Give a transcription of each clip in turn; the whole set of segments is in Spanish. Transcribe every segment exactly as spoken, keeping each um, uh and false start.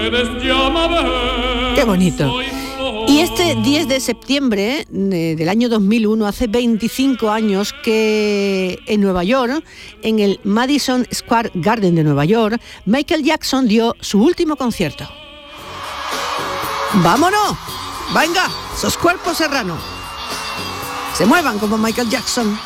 Qué bonito. Y este diez de septiembre eh, del año dos mil uno, hace veinticinco años, que en Nueva York, en el Madison Square Garden de Nueva York, Michael Jackson dio su último concierto. ¡Vámonos! ¡Venga! ¡Esos cuerpos serranos! Se muevan como Michael Jackson.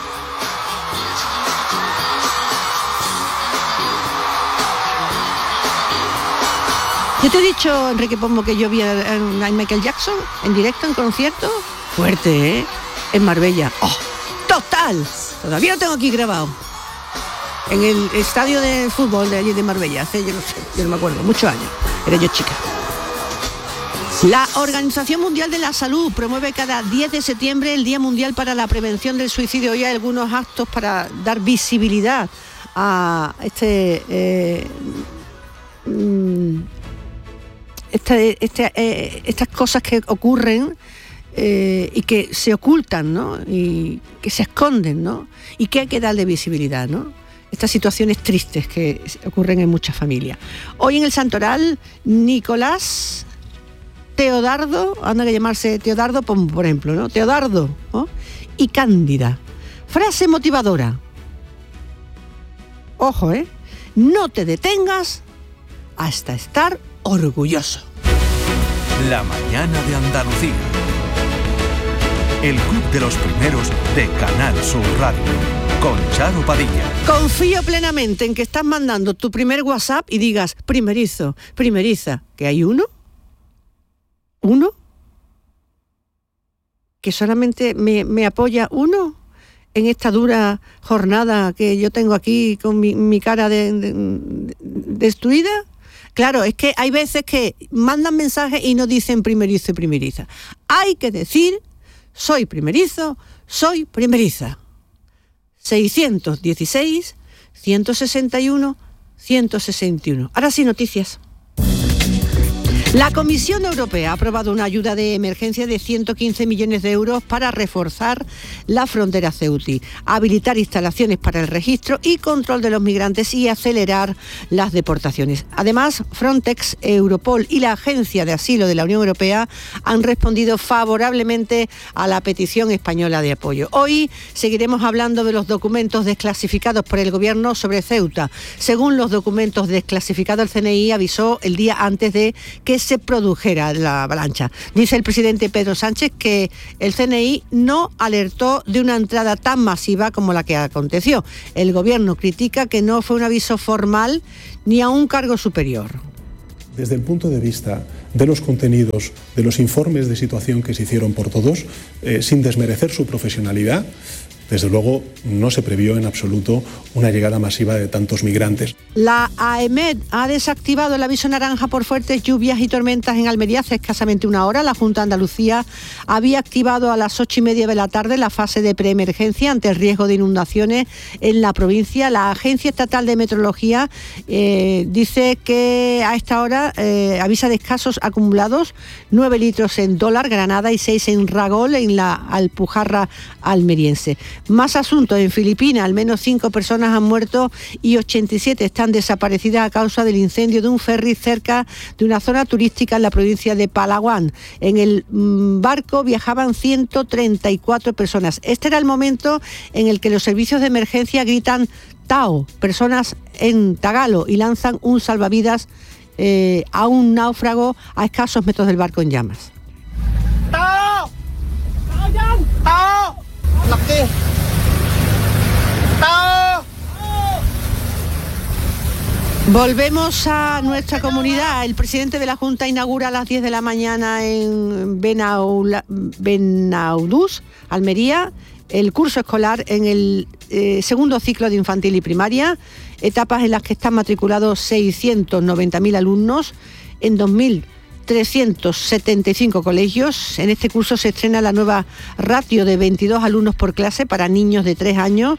Yo te he dicho, Enrique Pombo, que yo vi a, a Michael Jackson en directo, en concierto. Fuerte, ¿eh? En Marbella. ¡Oh! ¡Total! Todavía lo tengo aquí grabado. En el estadio de fútbol de allí de Marbella. Hace, yo no sé, yo no me acuerdo, muchos años. Era yo chica. La Organización Mundial de la Salud promueve cada diez de septiembre el Día Mundial para la Prevención del Suicidio. Hoy hay algunos actos para dar visibilidad a este... Eh, mmm, Este, este, eh, estas cosas que ocurren eh, y que se ocultan, ¿no? Y que se esconden, ¿no? Y que hay que darle visibilidad, ¿no? Estas situaciones tristes que ocurren en muchas familias. Hoy en el Santoral, Nicolás, Teodardo, anda que llamarse Teodardo, por ejemplo, ¿no? Teodardo, ¿no? Y Cándida. Frase motivadora. Ojo, ¿eh? No te detengas hasta estar orgulloso. La mañana de Andalucía. El club de los primeros de Canal Sur Radio. Con Charo Padilla. Confío plenamente en que estás mandando tu primer WhatsApp y digas primerizo, primeriza, que hay uno, uno, que solamente me, me apoya uno en esta dura jornada que yo tengo aquí con mi, mi cara de, de, de, destruida. Claro, es que hay veces que mandan mensajes y no dicen primerizo y primeriza. Hay que decir, soy primerizo, soy primeriza. seiscientos dieciséis, ciento sesenta y uno, ciento sesenta y uno. Ahora sí, noticias. La Comisión Europea ha aprobado una ayuda de emergencia de ciento quince millones de euros para reforzar la frontera ceutí, habilitar instalaciones para el registro y control de los migrantes y acelerar las deportaciones. Además, Frontex, Europol y la Agencia de Asilo de la Unión Europea han respondido favorablemente a la petición española de apoyo. Hoy seguiremos hablando de los documentos desclasificados por el Gobierno sobre Ceuta. Según los documentos desclasificados, el C N I avisó el día antes de que se produjera la avalancha. Dice el presidente Pedro Sánchez que el C N I no alertó de una entrada tan masiva como la que aconteció. El Gobierno critica que no fue un aviso formal ni a un cargo superior. Desde el punto de vista de los contenidos, de los informes de situación que se hicieron por todos, eh, sin desmerecer su profesionalidad, desde luego no se previó en absoluto una llegada masiva de tantos migrantes. La AEMET ha desactivado el aviso naranja por fuertes lluvias y tormentas en Almería hace escasamente una hora. La Junta de Andalucía había activado a las ocho y media de la tarde la fase de preemergencia ante el riesgo de inundaciones en la provincia. La Agencia Estatal de Meteorología eh, dice que a esta hora eh, avisa de escasos acumulados, nueve litros en Dólar, Granada y seis en Ragol, en la Alpujarra almeriense. Más asuntos. En Filipinas, al menos cinco personas han muerto y ochenta y siete están desaparecidas a causa del incendio de un ferry cerca de una zona turística en la provincia de Palawan. En el mmm, barco viajaban ciento treinta y cuatro personas. Este era el momento en el que los servicios de emergencia gritan Tao, personas en tagalo, y lanzan un salvavidas eh, a un náufrago a escasos metros del barco en llamas. ¡Tao! ¡Tao! ¡Tao! Volvemos a nuestra comunidad. El presidente de la Junta inaugura a las diez de la mañana en Benaula, Benaudús, Almería, el curso escolar en el eh, segundo ciclo de infantil y primaria, etapas en las que están matriculados seiscientos noventa mil alumnos en dos mil trescientos setenta y cinco colegios. En este curso se estrena la nueva ratio de veintidós alumnos por clase para niños de tres años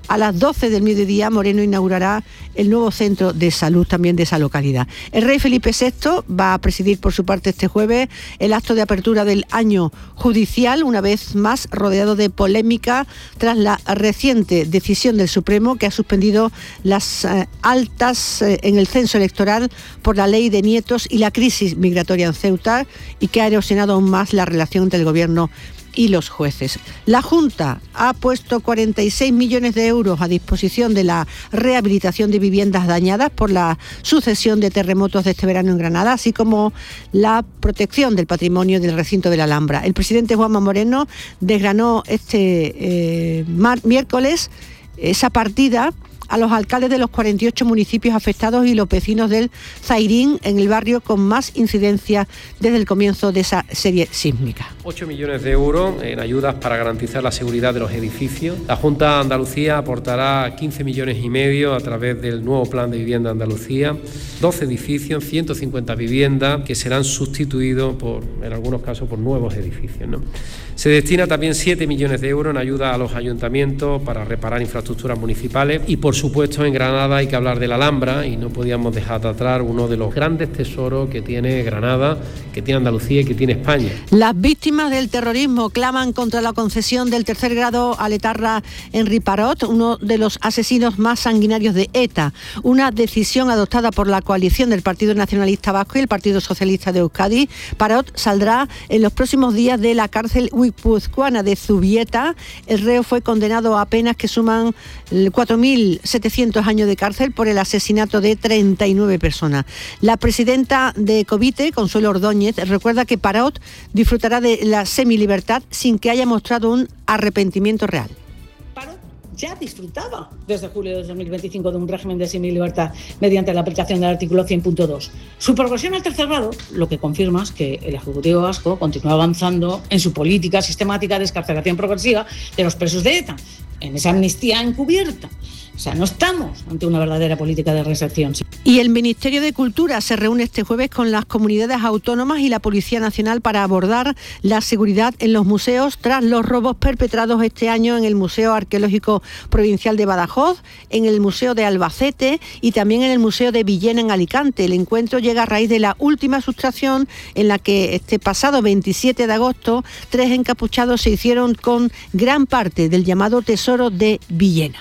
A las doce del mediodía, Moreno inaugurará el nuevo centro de salud también de esa localidad. El rey Felipe sexto va a presidir por su parte este jueves el acto de apertura del año judicial, una vez más rodeado de polémica tras la reciente decisión del Supremo que ha suspendido las eh, altas eh, en el censo electoral por la ley de nietos y la crisis migratoria en Ceuta, y que ha erosionado aún más la relación entre el gobierno y los jueces. La Junta ha puesto cuarenta y seis millones de euros a disposición de la rehabilitación de viviendas dañadas por la sucesión de terremotos de este verano en Granada, así como la protección del patrimonio del recinto de la Alhambra. El presidente Juanma Moreno desgranó este eh, mar- miércoles esa partida a los alcaldes de los cuarenta y ocho municipios afectados y los vecinos del Zairín, en el barrio con más incidencia desde el comienzo de esa serie sísmica. ocho millones de euros en ayudas para garantizar la seguridad de los edificios. La Junta de Andalucía aportará quince millones y medio a través del nuevo Plan de Vivienda Andalucía, doce edificios, ciento cincuenta viviendas que serán sustituidos por, en algunos casos, por nuevos edificios, ¿no? Se destina también siete millones de euros en ayuda a los ayuntamientos para reparar infraestructuras municipales y, por supuesto, en Granada hay que hablar de la Alhambra y no podíamos dejar de atrás uno de los grandes tesoros que tiene Granada, que tiene Andalucía y que tiene España. Las víctimas del terrorismo claman contra la concesión del tercer grado al etarra Henri Parot, uno de los asesinos más sanguinarios de ETA. Una decisión adoptada por la coalición del Partido Nacionalista Vasco y el Partido Socialista de Euskadi. Parot saldrá en los próximos días de la cárcel guipuzcoana de Zubieta. El reo fue condenado a penas que suman cuatro mil setecientos años de cárcel por el asesinato de treinta y nueve personas. La presidenta de Covite, Consuelo Ordóñez, recuerda que Parot disfrutará de la semilibertad sin que haya mostrado un arrepentimiento real. Parot ya disfrutaba desde julio de dos mil veinticinco de un régimen de semilibertad mediante la aplicación del artículo cien punto dos. Su progresión al tercer grado lo que confirma es que el Ejecutivo vasco continúa avanzando en su política sistemática de excarcelación progresiva de los presos de ETA, en esa amnistía encubierta. O sea, no estamos ante una verdadera política de reinserción. Y el Ministerio de Cultura se reúne este jueves con las comunidades autónomas y la Policía Nacional para abordar la seguridad en los museos tras los robos perpetrados este año en el Museo Arqueológico Provincial de Badajoz, en el Museo de Albacete y también en el Museo de Villena en Alicante. El encuentro llega a raíz de la última sustracción en la que este pasado veintisiete de agosto tres encapuchados se hicieron con gran parte del llamado tesoro de Villena.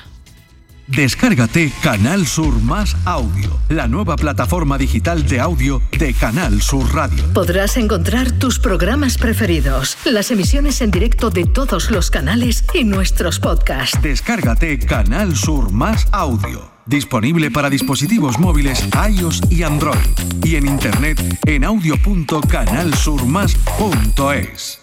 Descárgate Canal Sur Más Audio, la nueva plataforma digital de audio de Canal Sur Radio. Podrás encontrar tus programas preferidos, las emisiones en directo de todos los canales y nuestros podcasts. Descárgate Canal Sur Más Audio, disponible para dispositivos móviles iOS y Android, y en internet en audio punto canal sur más punto es.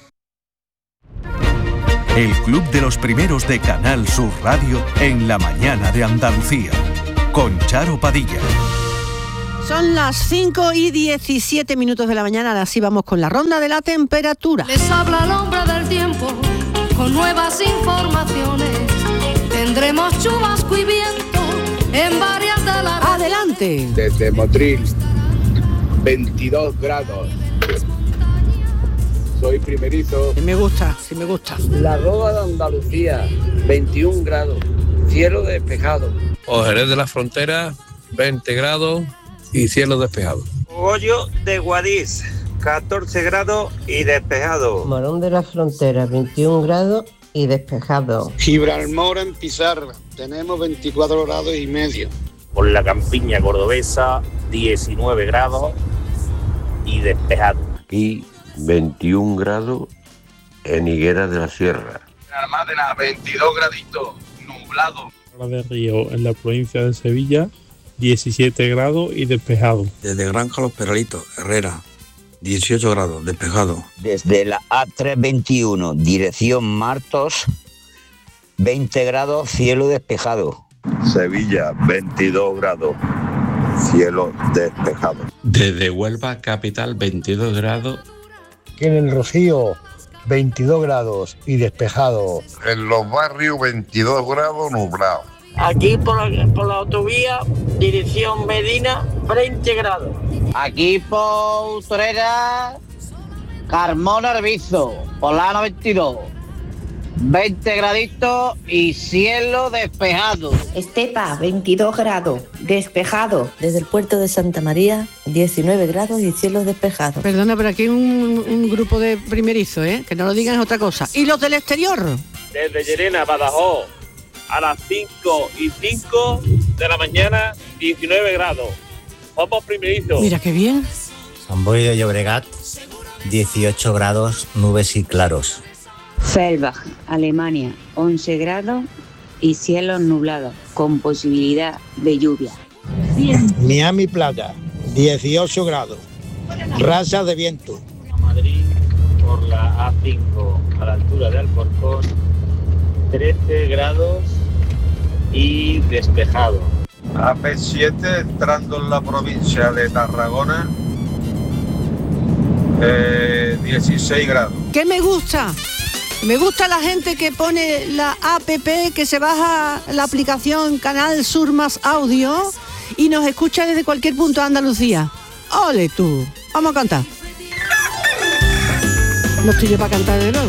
El Club de los Primeros de Canal Sur Radio en la mañana de Andalucía, con Charo Padilla. Son las cinco y diecisiete minutos de la mañana, ahora sí vamos con la ronda de la temperatura. Les habla el hombre del tiempo, con nuevas informaciones. Tendremos chubasco y viento en varias de las... ¡Adelante! Desde Motril, veintidós grados. Soy primerizo. Sí me gusta, sí me gusta. La Roda de Andalucía, veintiún grados, cielo despejado. O Jerez de la Frontera, veinte grados y cielo despejado. Hoyo de Guadix, catorce grados y despejado. Morón de la Frontera, veintiún grados y despejado. Gibralmor en Pizarra, tenemos veinticuatro grados y medio. Por la campiña cordobesa, diecinueve grados y despejado. Aquí veintiún grados en Higuera de la Sierra. En Almádena, veintidós graditos, nublado. De Río, en la provincia de Sevilla, diecisiete grados y despejado. Desde Granja Los Peralitos, Herrera, dieciocho grados, despejado. Desde la A trescientos veintiuno, dirección Martos, veinte grados, cielo despejado. Sevilla, veintidós grados, cielo despejado. Desde Huelva, capital, veintidós grados. En el Rocío, veintidós grados y despejado. En los barrios, veintidós grados, nublado. Aquí por la, por la autovía, dirección Medina, veinte grados. Aquí por Utrera, Carmona Arbizo, Polano veintidós. veinte graditos y cielo despejado. Estepa, veintidós grados, despejado. Desde el puerto de Santa María, diecinueve grados y cielo despejado. Perdona, pero aquí un, un grupo de primerizos, ¿eh? Que no lo digan es otra cosa. ¿Y los del exterior? Desde Llerena, Badajoz, a las cinco y cinco de la mañana, diecinueve grados. Somos primerizos. Mira qué bien. San Boi de Llobregat, dieciocho grados, nubes y claros. Fellbach, Alemania, once grados y cielo nublado, con posibilidad de lluvia. Miami Playa, dieciocho grados, racha de viento. A Madrid, por la A cinco, a la altura de Alcorcón, trece grados y despejado. A P siete, entrando en la provincia de Tarragona, eh, dieciséis grados. ¿Qué me gusta? Me gusta la gente que pone la app, que se baja la aplicación Canal Sur Más Audio y nos escucha desde cualquier punto de Andalucía. ¡Ole tú! Vamos a cantar. No estoy yo para cantar de nuevo.